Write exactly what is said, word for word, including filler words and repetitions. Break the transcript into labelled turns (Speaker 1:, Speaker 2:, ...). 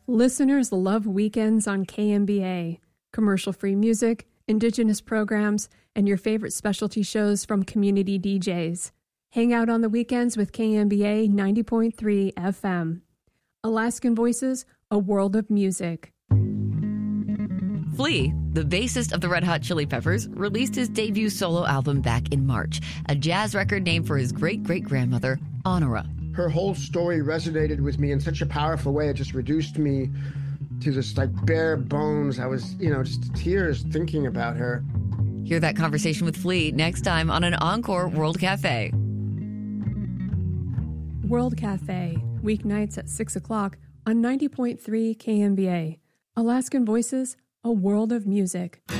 Speaker 1: Listeners love weekends on K M B A. Commercial-free music, Indigenous programs, and your favorite specialty shows from community D Js. Hang out on the weekends with K M B A ninety point three F M. Alaskan Voices, a world of music.
Speaker 2: Flea, the bassist of the Red Hot Chili Peppers, released his debut solo album back in March, a jazz record named for his great-great-grandmother, Honora.
Speaker 3: Her whole story resonated with me in such a powerful way. It just reduced me to just like bare bones. I was, you know, just tears thinking about her.
Speaker 2: Hear that conversation with Flea next time on an Encore World Cafe.
Speaker 1: World Cafe, weeknights at six o'clock on ninety point three K M B A. Alaskan Voices, a world of music.